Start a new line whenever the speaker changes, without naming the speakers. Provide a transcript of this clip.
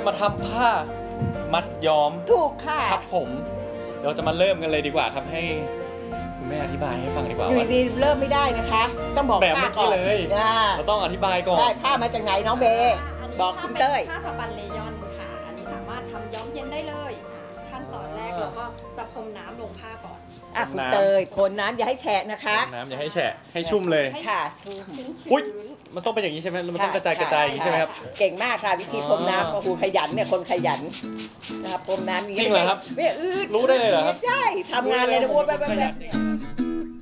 มาทำผ้ามัดย้อม
ถูกค่ะ
ครับผมเราจะมาเริ่มกันเลยดีกว่าครับให้คุณแม่อธิบายให้ฟังดีกว่า
อยู่
ว่า
ดีเริ่มไม่ได้นะคะต้องบอก
แบบ
ป้า
เมื่อ
ก่
กี้
อน
เลยเราต้องอธิบายก่อน
ได้ผ้ามาจากไหนน้องเบย์บอกคุณเต้ย
ผ้าสปันเลยอนค่ะ อันนี้สามารถทำย้อมเย็นได้เลยขั้นตอนแรกเราก็จะพรมน้ำลงผ้าก่อน
อ่ะคุณเตยคนน้ำอย่าให้แฉะนะคะ
น้ำอย่าให้แฉะให้ชุ่มเลย
ค่ะชุ่ม
อุ๊ย มันต้องเป็นอย่างนี้ใช่ไหมมันต้องกระจายอย่างนี้ใช่ไหมครับ
เก่งมากค่ะวิธีพรมน้ำก็ครูขยันเนี่ยคนขยันนะครับพรมน้ำนี้
จริงเหรอครับ
ไม่อืด
รู้ได้เลยเหรอครับ
ใช่ทำงานเลยนะวัวแบบ
ขยันจริง